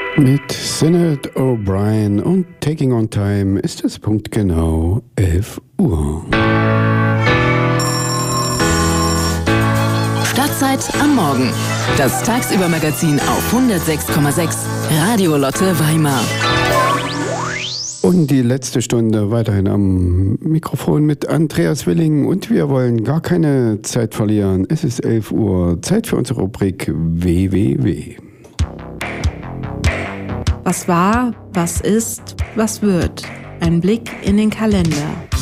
Mit Sinead O'Brien und Taking on Time ist es punktgenau 11 Uhr. Stadtzeit am Morgen. Das Tagsübermagazin auf 106,6 Radio Lotte Weimar. Und die letzte Stunde weiterhin am Mikrofon mit Andreas Willing und wir wollen gar keine Zeit verlieren. Es ist 11 Uhr, Zeit für unsere Rubrik WWW. Was war, was ist, was wird? Ein Blick in den Kalender.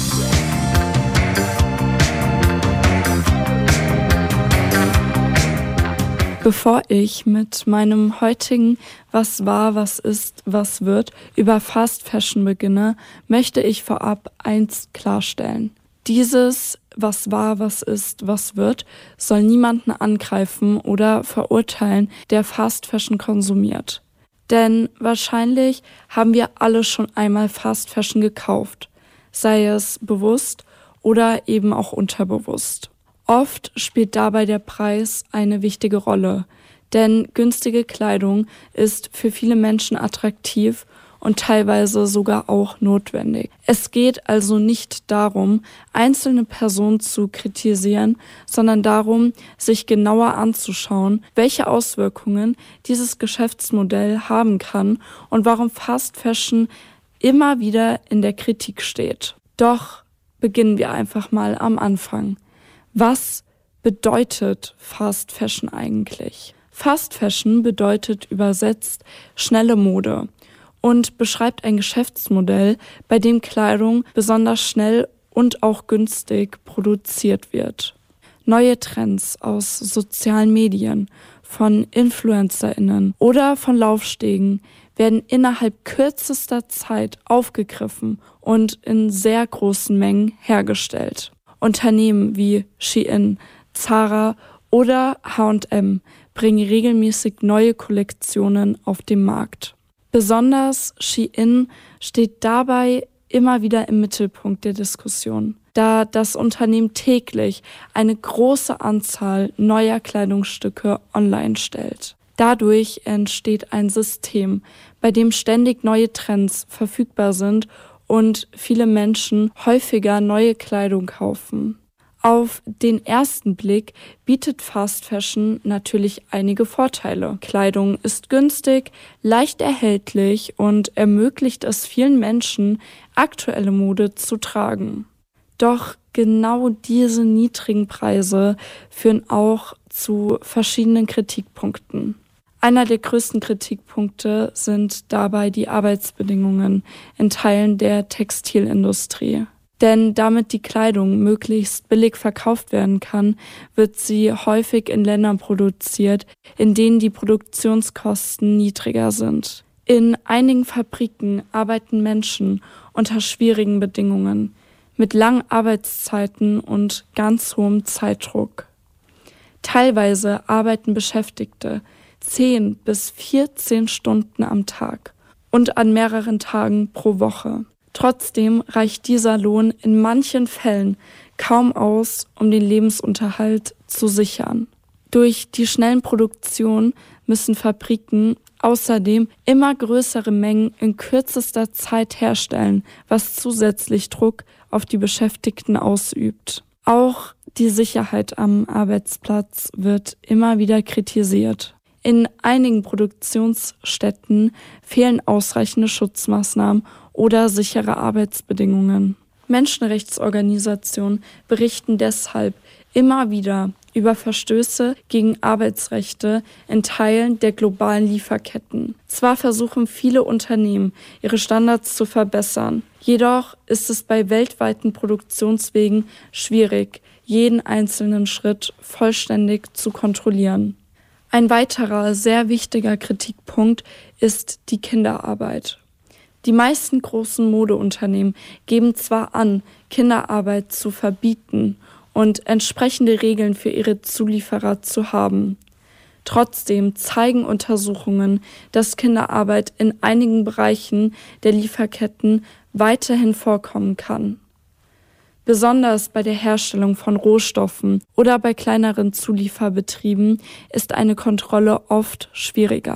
Bevor ich mit meinem heutigen Was war, was ist, was wird über Fast Fashion beginne, möchte ich vorab eins klarstellen. Dieses Was war, was ist, was wird soll niemanden angreifen oder verurteilen, der Fast Fashion konsumiert. Denn wahrscheinlich haben wir alle schon einmal Fast Fashion gekauft, sei es bewusst oder eben auch unterbewusst. Oft spielt dabei der Preis eine wichtige Rolle, denn günstige Kleidung ist für viele Menschen attraktiv und teilweise sogar auch notwendig. Es geht also nicht darum, einzelne Personen zu kritisieren, sondern darum, sich genauer anzuschauen, welche Auswirkungen dieses Geschäftsmodell haben kann und warum Fast Fashion immer wieder in der Kritik steht. Doch beginnen wir einfach mal am Anfang. Was bedeutet Fast Fashion eigentlich? Fast Fashion bedeutet übersetzt schnelle Mode und beschreibt ein Geschäftsmodell, bei dem Kleidung besonders schnell und auch günstig produziert wird. Neue Trends aus sozialen Medien, von InfluencerInnen oder von Laufstegen werden innerhalb kürzester Zeit aufgegriffen und in sehr großen Mengen hergestellt. Unternehmen wie Shein, Zara oder H&M bringen regelmäßig neue Kollektionen auf den Markt. Besonders Shein steht dabei immer wieder im Mittelpunkt der Diskussion, da das Unternehmen täglich eine große Anzahl neuer Kleidungsstücke online stellt. Dadurch entsteht ein System, bei dem ständig neue Trends verfügbar sind und viele Menschen häufiger neue Kleidung kaufen. Auf den ersten Blick bietet Fast Fashion natürlich einige Vorteile. Kleidung ist günstig, leicht erhältlich und ermöglicht es vielen Menschen, aktuelle Mode zu tragen. Doch genau diese niedrigen Preise führen auch zu verschiedenen Kritikpunkten. Einer der größten Kritikpunkte sind dabei die Arbeitsbedingungen in Teilen der Textilindustrie. Denn damit die Kleidung möglichst billig verkauft werden kann, wird sie häufig in Ländern produziert, in denen die Produktionskosten niedriger sind. In einigen Fabriken arbeiten Menschen unter schwierigen Bedingungen, mit langen Arbeitszeiten und ganz hohem Zeitdruck. Teilweise arbeiten Beschäftigte 10 bis 14 Stunden am Tag und an mehreren Tagen pro Woche. Trotzdem reicht dieser Lohn in manchen Fällen kaum aus, um den Lebensunterhalt zu sichern. Durch die schnellen Produktionen müssen Fabriken außerdem immer größere Mengen in kürzester Zeit herstellen, was zusätzlich Druck auf die Beschäftigten ausübt. Auch die Sicherheit am Arbeitsplatz wird immer wieder kritisiert. In einigen Produktionsstätten fehlen ausreichende Schutzmaßnahmen oder sichere Arbeitsbedingungen. Menschenrechtsorganisationen berichten deshalb immer wieder über Verstöße gegen Arbeitsrechte in Teilen der globalen Lieferketten. Zwar versuchen viele Unternehmen, ihre Standards zu verbessern, jedoch ist es bei weltweiten Produktionswegen schwierig, jeden einzelnen Schritt vollständig zu kontrollieren. Ein weiterer sehr wichtiger Kritikpunkt ist die Kinderarbeit. Die meisten großen Modeunternehmen geben zwar an, Kinderarbeit zu verbieten und entsprechende Regeln für ihre Zulieferer zu haben. Trotzdem zeigen Untersuchungen, dass Kinderarbeit in einigen Bereichen der Lieferketten weiterhin vorkommen kann. Besonders bei der Herstellung von Rohstoffen oder bei kleineren Zulieferbetrieben ist eine Kontrolle oft schwieriger.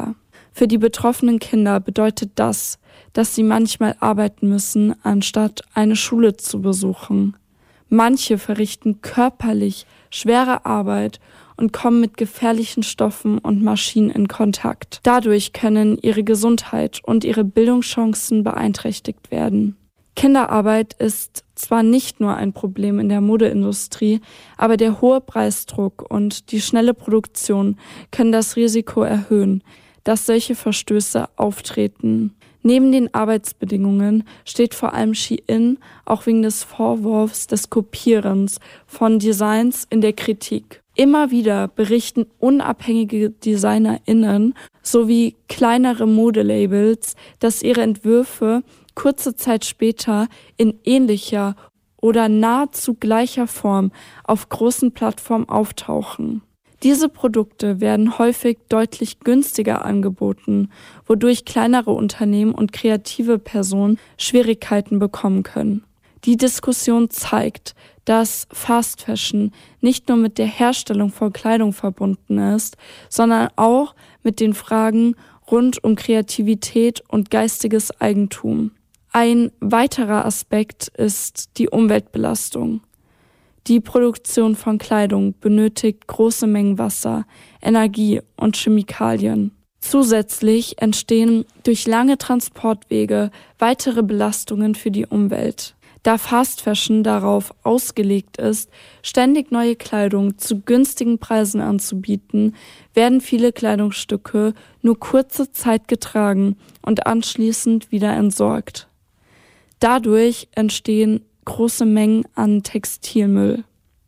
Für die betroffenen Kinder bedeutet das, dass sie manchmal arbeiten müssen, anstatt eine Schule zu besuchen. Manche verrichten körperlich schwere Arbeit und kommen mit gefährlichen Stoffen und Maschinen in Kontakt. Dadurch können ihre Gesundheit und ihre Bildungschancen beeinträchtigt werden. Kinderarbeit ist zwar nicht nur ein Problem in der Modeindustrie, aber der hohe Preisdruck und die schnelle Produktion können das Risiko erhöhen, dass solche Verstöße auftreten. Neben den Arbeitsbedingungen steht vor allem Shein auch wegen des Vorwurfs des Kopierens von Designs in der Kritik. Immer wieder berichten unabhängige DesignerInnen sowie kleinere Modelabels, dass ihre Entwürfe kurze Zeit später in ähnlicher oder nahezu gleicher Form auf großen Plattformen auftauchen. Diese Produkte werden häufig deutlich günstiger angeboten, wodurch kleinere Unternehmen und kreative Personen Schwierigkeiten bekommen können. Die Diskussion zeigt, dass Fast Fashion nicht nur mit der Herstellung von Kleidung verbunden ist, sondern auch mit den Fragen rund um Kreativität und geistiges Eigentum. Ein weiterer Aspekt ist die Umweltbelastung. Die Produktion von Kleidung benötigt große Mengen Wasser, Energie und Chemikalien. Zusätzlich entstehen durch lange Transportwege weitere Belastungen für die Umwelt. Da Fast Fashion darauf ausgelegt ist, ständig neue Kleidung zu günstigen Preisen anzubieten, werden viele Kleidungsstücke nur kurze Zeit getragen und anschließend wieder entsorgt. Dadurch entstehen große Mengen an Textilmüll.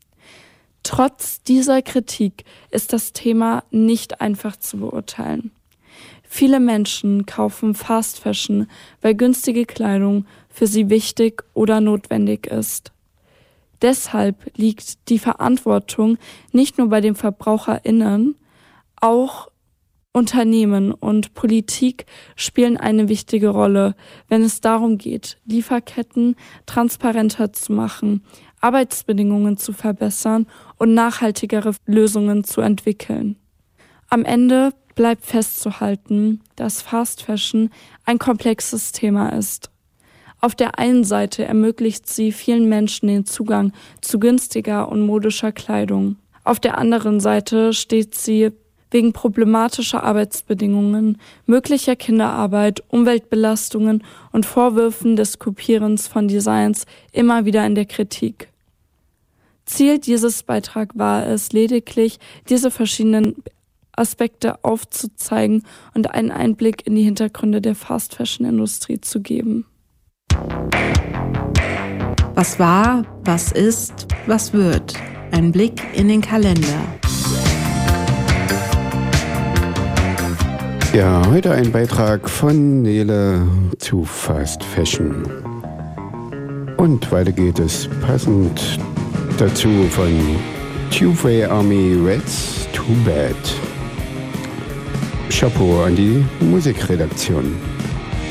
Trotz dieser Kritik ist das Thema nicht einfach zu beurteilen. Viele Menschen kaufen Fast Fashion, weil günstige Kleidung für sie wichtig oder notwendig ist. Deshalb liegt die Verantwortung nicht nur bei den VerbraucherInnen, auch Unternehmen und Politik spielen eine wichtige Rolle, wenn es darum geht, Lieferketten transparenter zu machen, Arbeitsbedingungen zu verbessern und nachhaltigere Lösungen zu entwickeln. Am Ende bleibt festzuhalten, dass Fast Fashion ein komplexes Thema ist. Auf der einen Seite ermöglicht sie vielen Menschen den Zugang zu günstiger und modischer Kleidung. Auf der anderen Seite steht sie wegen problematischer Arbeitsbedingungen, möglicher Kinderarbeit, Umweltbelastungen und Vorwürfen des Kopierens von Designs immer wieder in der Kritik. Ziel dieses Beitrags war es lediglich, diese verschiedenen Aspekte aufzuzeigen und einen Einblick in die Hintergründe der Fast-Fashion-Industrie zu geben. Was war, was ist, was wird? Ein Blick in den Kalender. Ja, heute ein Beitrag von Nele zu Fast Fashion. Und weiter geht es passend dazu von Two-Way Army Reds, Too Bad. Chapeau an die Musikredaktion.